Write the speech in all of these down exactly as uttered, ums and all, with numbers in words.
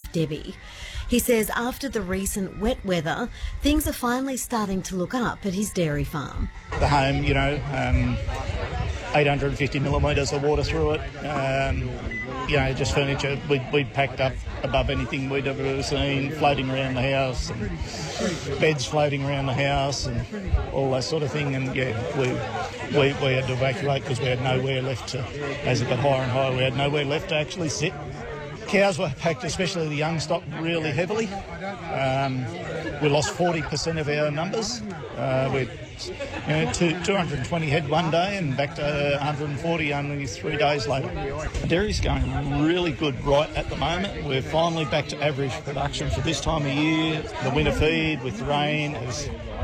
Debbie. He says after the recent wet weather, things are finally starting to look up at his dairy farm. The home, you know, um, eight hundred fifty millimetres of water through it. Um, you know, just furniture we'd, we'd packed up above anything we'd ever seen, floating around the house, and beds floating around the house and all that sort of thing. And, yeah, we we, we had to evacuate because we had nowhere left to, as it got higher and higher, we had nowhere left to actually sit. Cows were packed, especially the young stock, really heavily. Um, we lost forty percent of our numbers. Uh, we you know, two, two hundred twenty head one day and back to one hundred forty only three days later. Dairy's going really good right at the moment. We're finally back to average production for this time of year. The winter feed with the rain has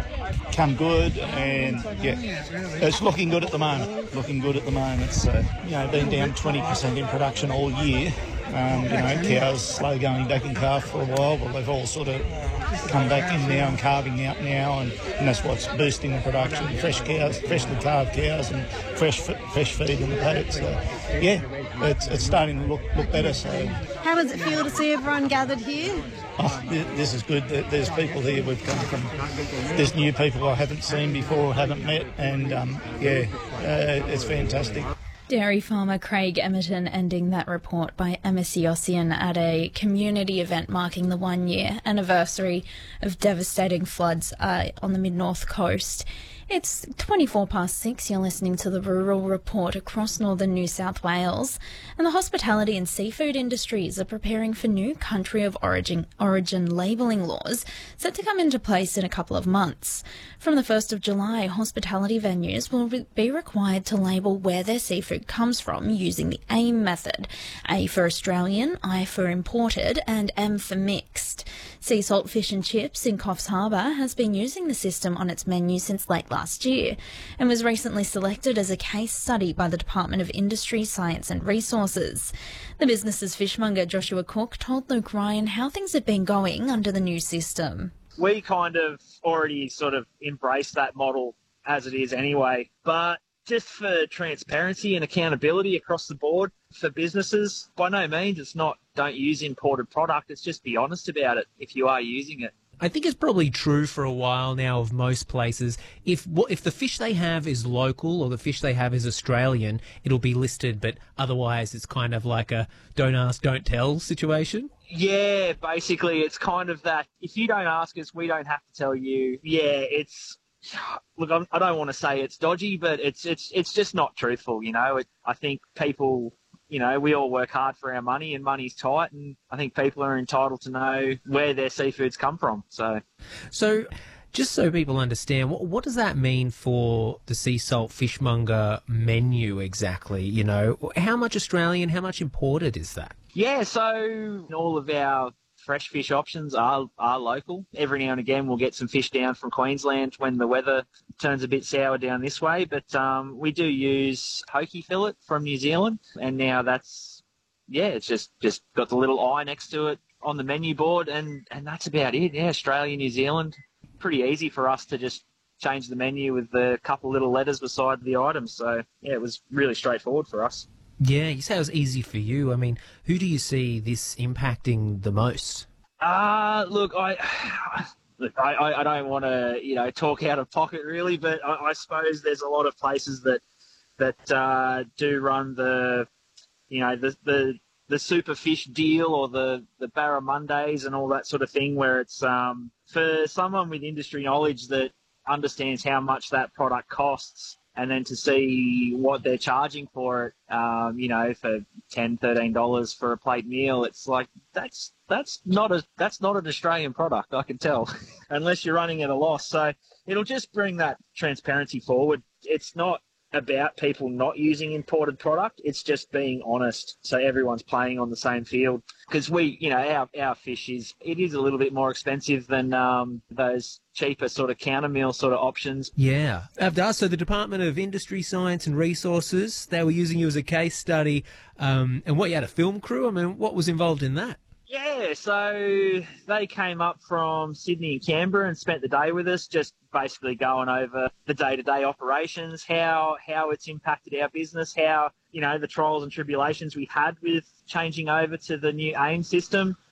come good, and yeah, it's looking good at the moment. Looking good at the moment. So, you know, been down twenty percent in production all year. Um, you know, cows slow going back in calf for a while, but they've all sort of come back in now and calving out now, and, and that's what's boosting the production. Fresh cows, freshly calved cows, and fresh fresh feed in the paddock. So, yeah, it's it's starting to look look better. So, how does it feel to see everyone gathered here? Oh, this is good. There's people here we've come from. There's new people I haven't seen before, haven't met, and um, yeah, uh, it's fantastic. Dairy farmer Craig Emerton ending that report by Emma Siossian at a community event marking the one-year anniversary of devastating floods uh, on the mid-north coast. It's twenty-four past six. You're listening to the Rural Report across northern New South Wales, and the hospitality and seafood industries are preparing for new country of origin origin labelling laws set to come into place in a couple of months. From the first of July, hospitality venues will re- be required to label where their seafood comes from using the AIM method. A for Australian, I for imported, and M for mixed. Sea Salt Fish and Chips in Coffs Harbour has been using the system on its menu since late last year and was recently selected as a case study by the Department of Industry, Science and Resources. The business's fishmonger Joshua Cook told Luke Ryan how things have been going under the new system. We kind of already sort of embraced that model as it is anyway, but just for transparency and accountability across the board for businesses, by no means it's not don't use imported product, it's just be honest about it if you are using it. I think it's probably true for a while now of most places. If if the fish they have is local or the fish they have is Australian, it'll be listed, but otherwise it's kind of like a don't ask, don't tell situation. Yeah, basically it's kind of that if you don't ask us, we don't have to tell you. Yeah, it's... Look, I'm, I don't want to say it's dodgy, but it's it's it's just not truthful, you know. It, I think people... You know, we all work hard for our money and money's tight, and I think people are entitled to know where their seafoods come from. So, so just so people understand, what, what does that mean for the Sea Salt Fishmonger menu exactly? You know, how much Australian, how much imported is that? Yeah, so all of our fresh fish options are are local. Every now and again we'll get some fish down from Queensland when the weather turns a bit sour down this way, but um, we do use poke fillet from New Zealand, and now that's, yeah, it's just, just got the little eye next to it on the menu board, and, and that's about it. Yeah, Australia, New Zealand, pretty easy for us to just change the menu with the couple little letters beside the items, so yeah, it was really straightforward for us. Yeah, you say it was easy for you. I mean, who do you see this impacting the most? Uh, look, I... Look, I, I don't want to, you know, talk out of pocket really, but I, I suppose there's a lot of places that that uh, do run the, you know, the the the super fish deal or the the barramundays and all that sort of thing, where it's um, for someone with industry knowledge that understands how much that product costs, and then to see what they're charging for it, um, you know, for ten dollars, thirteen dollars for a plate meal, it's like that's that's not a that's not an Australian product, I can tell, unless you're running at a loss. So it'll just bring that transparency forward. It's not about people not using imported product, it's just being honest, so everyone's playing on the same field. Because we, you know, our our fish is it is a little bit more expensive than um, those cheaper sort of counter meal sort of options. Yeah. Avdar, so the Department of Industry, Science and Resources, they were using you as a case study, um, and what, you had a film crew? I mean, what was involved in that? Yeah, so they came up from Sydney and Canberra and spent the day with us, just basically going over the day-to-day operations, how how it's impacted our business, how, you know, the trials and tribulations we had with changing over to the new AIM system,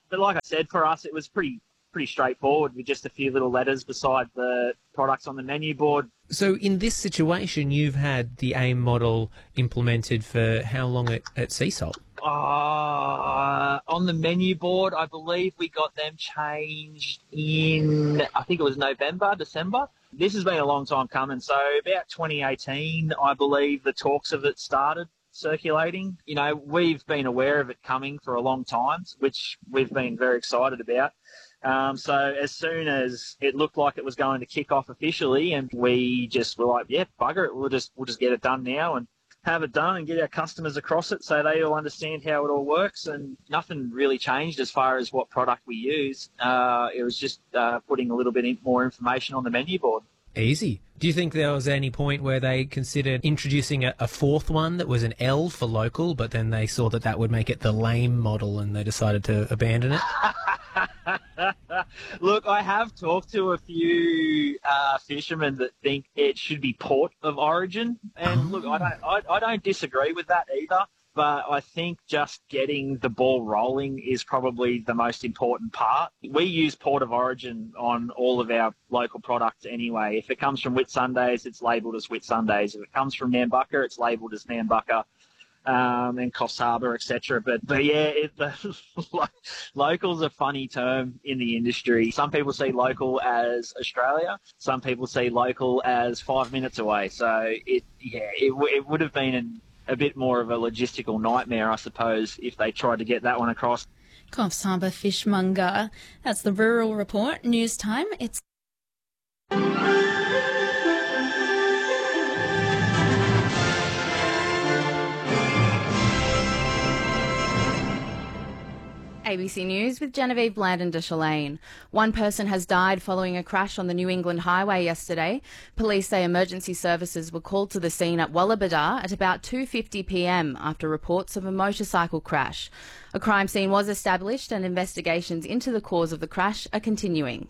But like I said, for us, it was pretty pretty straightforward with just a few little letters beside the products on the menu board. So in this situation, you've had the AIM model implemented for how long at, at Sea Salt? Uh, on the menu board, I believe we got them changed in, I think it was November, December. This has been a long time coming. So about twenty eighteen, I believe the talks of it started circulating. You know, we've been aware of it coming for a long time, which we've been very excited about. Um, so as soon as it looked like it was going to kick off officially, and we just were like, yeah, bugger it, we'll just we'll just get it done now and have it done and get our customers across it so they all understand how it all works. And nothing really changed as far as what product we use. Uh, it was just uh, putting a little bit more information on the menu board. Easy. Do you think there was any point where they considered introducing a, a fourth one that was an L for local, but then they saw that that would make it the lame model and they decided to abandon it? Look, I have talked to a few uh, fishermen that think it should be port of origin, and oh. look, I don't, I, I don't disagree with that either. But I think just getting the ball rolling is probably the most important part. We use port of origin on all of our local products anyway. If it comes from Whitsundays, it's labelled as Whitsundays. If it comes from Nambucca, it's labelled as Nambucca. Um, and Coffs Harbour, et cetera. But, but yeah, it, the, local's a funny term in the industry. Some people see local as Australia. Some people see local as five minutes away. So, it yeah, it, it would have been an, a bit more of a logistical nightmare, I suppose, if they tried to get that one across. Coffs Harbour Fishmonger. That's the Rural Report. News time. It's A B C News with Genevieve Blandon de Chalane. One person has died following a crash on the New England Highway yesterday. Police say emergency services were called to the scene at Wallabadar at about two fifty p m after reports of a motorcycle crash. A crime scene was established and investigations into the cause of the crash are continuing.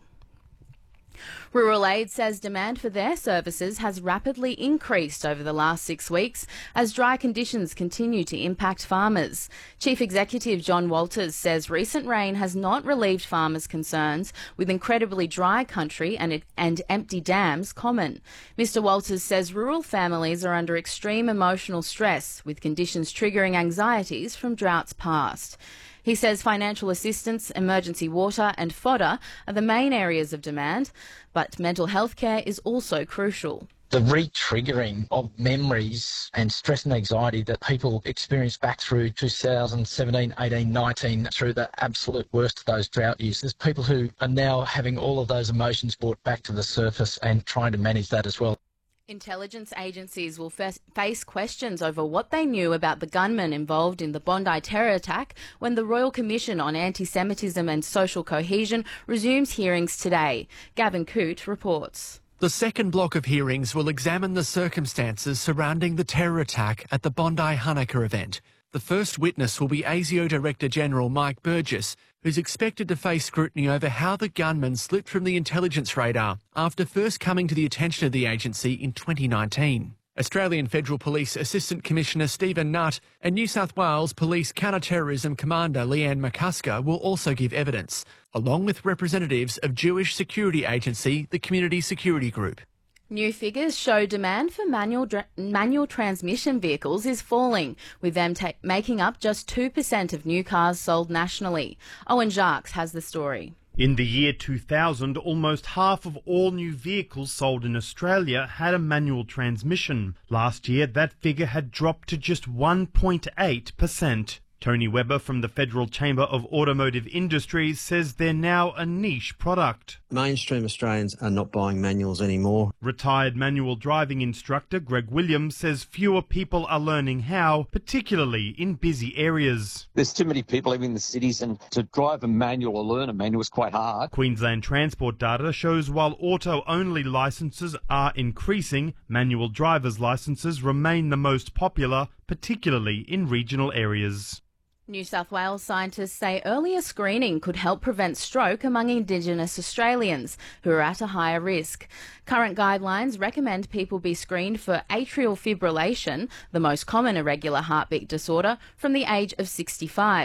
Rural Aid says demand for their services has rapidly increased over the last six weeks as dry conditions continue to impact farmers. Chief Executive John Walters says recent rain has not relieved farmers' concerns, with incredibly dry country and, and empty dams common. Mister Walters says rural families are under extreme emotional stress, with conditions triggering anxieties from droughts past. He says financial assistance, emergency water and fodder are the main areas of demand, but mental health care is also crucial. The re-triggering of memories and stress and anxiety that people experienced back through two thousand seventeen, eighteen, nineteen, through the absolute worst of those drought years. There's people who are now having all of those emotions brought back to the surface and trying to manage that as well. Intelligence agencies will f- face questions over what they knew about the gunmen involved in the Bondi terror attack when the Royal Commission on Anti-Semitism and Social Cohesion resumes hearings today. Gavin Coote reports. The second block of hearings will examine the circumstances surrounding the terror attack at the Bondi Hanukkah event. The first witness will be ASIO Director General Mike Burgess, who's expected to face scrutiny over how the gunman slipped from the intelligence radar after first coming to the attention of the agency in twenty nineteen. Australian Federal Police Assistant Commissioner Stephen Nutt and New South Wales Police Counter-Terrorism Commander Leanne McCusker will also give evidence, along with representatives of Jewish security agency, the Community Security Group. New figures show demand for manual dra- manual transmission vehicles is falling, with them ta- making up just two percent of new cars sold nationally. Owen Jacques has the story. In the year two thousand, almost half of all new vehicles sold in Australia had a manual transmission. Last year, that figure had dropped to just one point eight percent. Tony Webber from the Federal Chamber of Automotive Industries says they're now a niche product. Mainstream Australians are not buying manuals anymore. Retired manual driving instructor Greg Williams says fewer people are learning how, particularly in busy areas. There's too many people living in the cities, and to drive a manual or learn a manual is quite hard. Queensland transport data shows while auto-only licences are increasing, manual driver's licences remain the most popular, particularly in regional areas. New South Wales scientists say earlier screening could help prevent stroke among Indigenous Australians who are at a higher risk. Current guidelines recommend people be screened for atrial fibrillation, the most common irregular heartbeat disorder, from the age of sixty-five.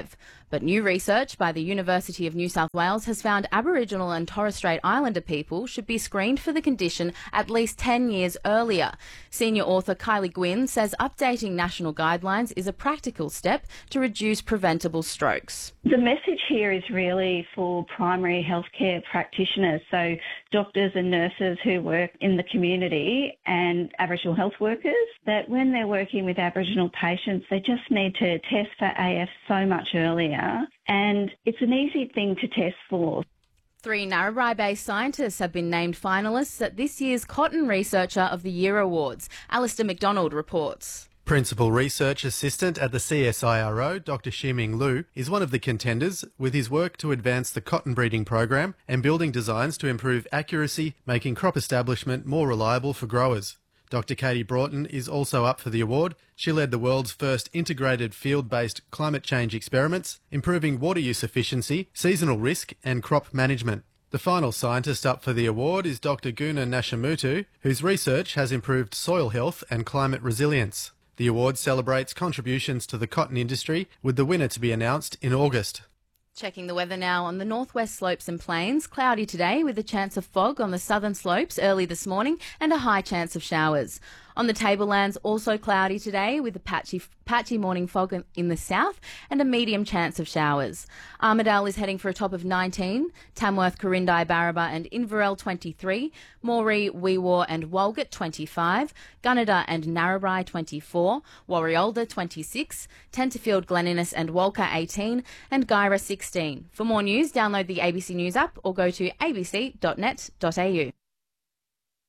But new research by the University of New South Wales has found Aboriginal and Torres Strait Islander people should be screened for the condition at least ten years earlier. Senior author Kylie Gwynn says updating national guidelines is a practical step to reduce preventable strokes. The message here is really for primary healthcare practitioners, so doctors and nurses who work in the community and Aboriginal health workers, that when they're working with Aboriginal patients, they just need to test for A F so much earlier, and it's an easy thing to test for. Three Narrabri-based scientists have been named finalists at this year's Cotton Researcher of the Year Awards. Alistair McDonald reports. Principal Research Assistant at the C S I R O, Doctor Ximing Lu, is one of the contenders with his work to advance the cotton breeding program and building designs to improve accuracy, making crop establishment more reliable for growers. Doctor Katie Broughton is also up for the award. She led the world's first integrated field-based climate change experiments, improving water use efficiency, seasonal risk and crop management. The final scientist up for the award is Doctor Guna Nashamutu, whose research has improved soil health and climate resilience. The award celebrates contributions to the cotton industry, with the winner to be announced in August. Checking the weather now on the northwest slopes and plains. Cloudy today with a chance of fog on the southern slopes early this morning and a high chance of showers. On the tablelands, also cloudy today with a patchy, patchy morning fog in the south and a medium chance of showers. Armidale is heading for a top of nineteen, Tamworth, Corindi, Barraba and Inverell twenty-three, Moree, Weewar and Walgett twenty-five, Gunnedah and Narrabri twenty-four, Warriolda twenty-six, Tenterfield, Glen Innes and Walker eighteen and Guyra sixteen. For more news, download the A B C News app or go to a b c dot net dot a u.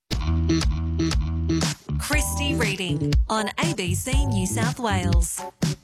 Christy Reading on A B C New South Wales.